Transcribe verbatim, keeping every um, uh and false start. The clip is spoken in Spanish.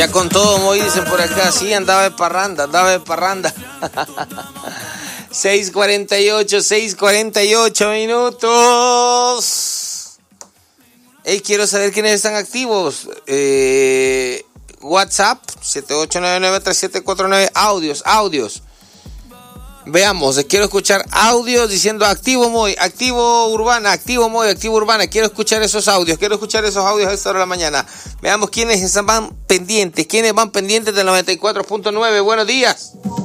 Ya con todo, Moy, dicen por acá, sí, andaba de parranda, andaba de parranda. seis cuarenta y ocho, seis cuarenta y ocho minutos. Hey, quiero saber quiénes están activos. Eh, WhatsApp, siete ocho nueve nueve tres siete cuatro nueve, audios, audios. Veamos, quiero escuchar audios diciendo activo Moy, activo Urbana, activo Moy, activo Urbana. Quiero escuchar esos audios, quiero escuchar esos audios a esta hora de la mañana. Veamos quiénes van pendientes, quiénes van pendientes del noventa y cuatro punto nueve. Buenos días.